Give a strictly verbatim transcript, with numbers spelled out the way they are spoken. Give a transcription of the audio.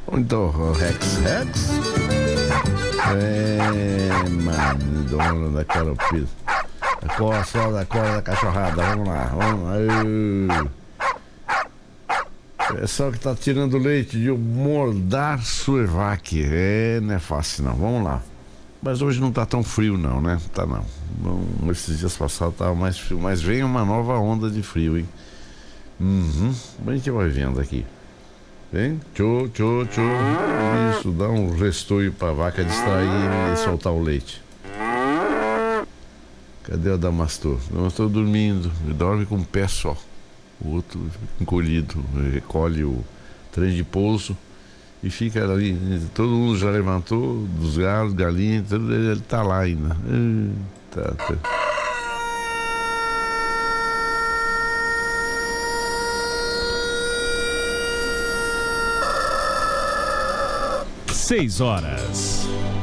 Então, Rex, Rex. É, mano, dona da caropila. A cola só da cola da cachorrada. Vamos lá, vamos lá. Pessoal que tá tirando leite de Mordar Suevac. É, não é fácil não. Vamos lá. Mas hoje não tá tão frio não, né? Tá não. Bom, esses dias passados tava mais frio. Mas vem uma nova onda de frio, hein? Uhum. A gente vai vendo aqui. Vem, tchô, tchô, tchô. Isso, dá um restoio pra vaca distrair e soltar o leite. Cadê o Damastor? O Damastor dormindo, ele dorme com um pé só. O outro encolhido, recolhe o trem de pouso e fica ali. Todo mundo já levantou, dos galos, galinhas, tudo, ele, ele tá lá ainda. Eita, tá. Seis horas.